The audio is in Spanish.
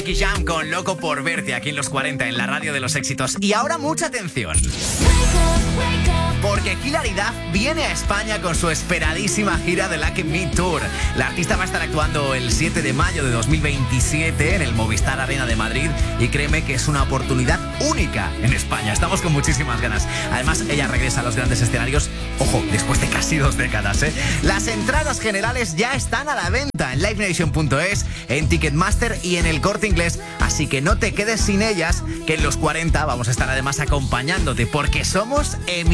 Nicky Jam con Loco por verte aquí en los 40 en la radio de los éxitos. Y ahora mucha atención, porque Hilary Duff viene a España con su esperadísima gira de Lucky Me Tour. La artista va a estar actuando el 7 de mayo de 2027 en el Movistar Arena de Madrid y créeme que es una oportunidad única en España. Estamos con muchísimas ganas. Además, ella regresa a los grandes escenarios, ojo, después de casi 2 décadas, ¿eh? Las entradas generales ya están a la venta en livenation.es, en Ticketmaster y en el Corte Inglés, así que no te quedes sin ellas, que en los 40 vamos a estar además acompañándote, porque somos